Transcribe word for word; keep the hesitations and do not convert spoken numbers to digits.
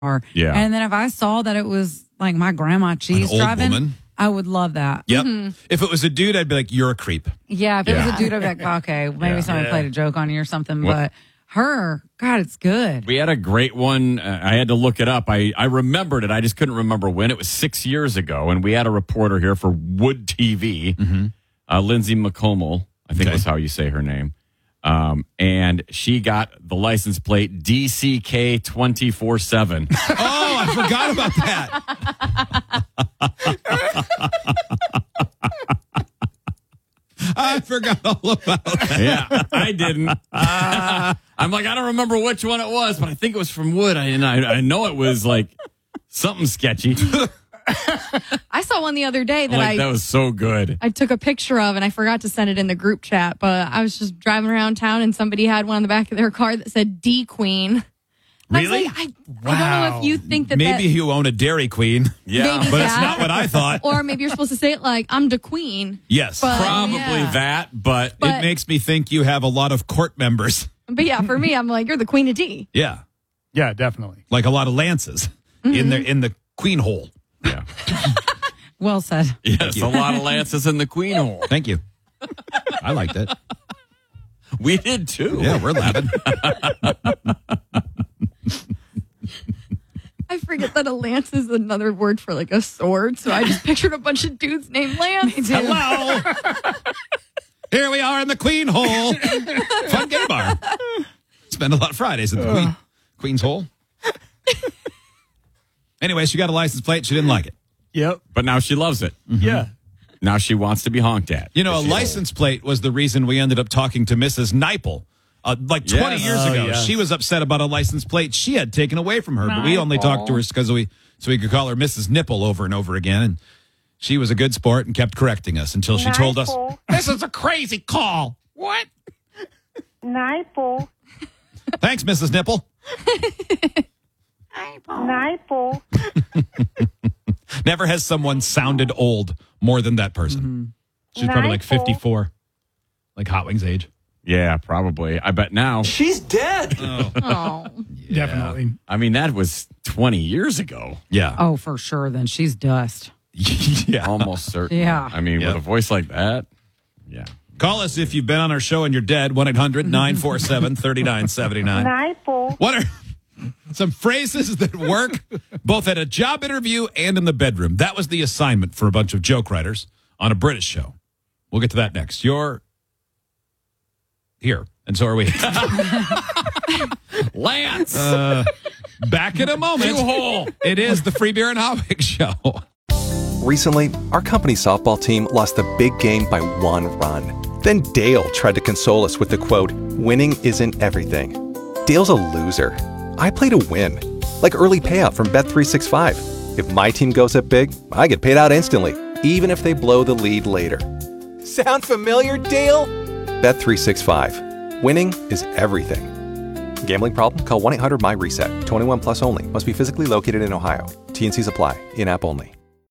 car. Yeah. And then if I saw that it was like my grandma Cheese An old driving, woman? I would love that. Yep. If it was a dude, I'd be like, you're a creep. Yeah, if it Yeah. was a dude, I'd be like, okay, maybe Yeah. somebody Yeah. played a joke on you or something. What- But her, God, it's good. We had a great one. Uh, I had to look it up. I, I remembered it. I just couldn't remember when. It was six years ago, and we had a reporter here for Wood T V, uh, Lindsay McComel, I think Okay. was how you say her name. Um, and she got the license plate D C K twenty-four seven. Oh, I forgot about that. I forgot all about that. Yeah, I didn't. Uh, I'm like, I don't remember which one it was, but I think it was from Wood. I, and I, I know it was like something sketchy. I saw one the other day that Like, I that was so good. I took a picture of, and I forgot to send it in the group chat. But I was just driving around town, and somebody had one on the back of their car that said D Queen. I was Really? like, I, I don't know if you think that Maybe that, you own a Dairy Queen, Yeah, Maybe but it's that. not what I thought. or maybe you're supposed to say it like I'm the queen. Yes. But- probably yeah. that, but, But- It makes me think you have a lot of court members. But yeah, for me, I'm like you're the queen of D. Yeah. Yeah, definitely. Like a lot of lances in the in the queen hole. yeah. Well said. Yes, a lot of lances in the queen hole. Thank you. I like that. We did too. Yeah, we're laughing. I forget that a lance is another word for like a sword, so I just pictured a bunch of dudes named Lance. Hello. Here we are in the queen hole. Fun gay bar. Spend a lot of Fridays in the queen, queen's hole. Anyway, she got a license plate. She didn't like it. Yep. But now she loves it. Yeah. Now she wants to be honked at. You know, a She's license plate was the reason we ended up talking to Missus Neipel. Uh, like twenty Yes. years Oh, ago, yes. she was upset about a license plate she had taken away from her, but we only talked to her because we so we could call her Missus Nipple over and over again. And she was a good sport and kept correcting us until she told us, Nipple. "This is a crazy call." What? Nipple. Thanks, Missus Nipple. Nipple. Never has someone sounded old more than that person. She's probably like Nipple. fifty-four, like Hot Wings age. Yeah, probably. I bet now. She's dead. Oh, Definitely. I mean, that was twenty years ago. Yeah. Oh, for sure. Then she's dust. yeah. Almost certain. Yeah. I mean, Yep. with a voice like that. Yeah. Call us if you've been on our show and you're dead. one eight hundred nine four seven three nine seven nine. Nipple. What are some phrases that work both at a job interview and in the bedroom? That was the assignment for a bunch of joke writers on a British show. We'll get to that next. You're here, and so are we. Lance! Uh, back in a moment. Two-hole. It is the Free Beer and Hot Wings Show. Recently, our company softball team lost the big game by one run. Then Dale tried to console us with the quote, "Winning isn't everything." Dale's a loser. I play to win. Like early payout from Bet three sixty-five. If my team goes up big, I get paid out instantly, even if they blow the lead later. Sound familiar, Dale? Bet three sixty-five. Winning is everything. Gambling problem? Call one eight hundred M Y RESET. twenty-one plus only. Must be physically located in Ohio. T N Cs apply. In-app only.